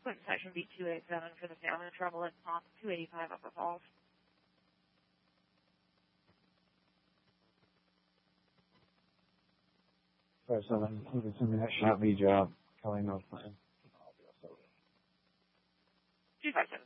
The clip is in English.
Clinton Section B287 for the family of trouble at 285 Upper Falls. Sorry, so I'm assuming that shot lead job, Kelly North Plan. 257.